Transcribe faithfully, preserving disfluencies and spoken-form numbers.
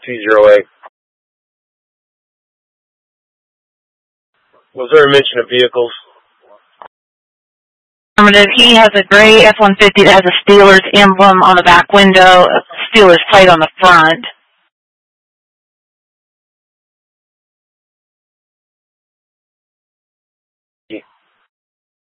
two zero eight. Was there a mention of vehicles? Affirmative. He has a gray F one fifty that has a Steelers emblem on the back window, a Steelers plate on the front.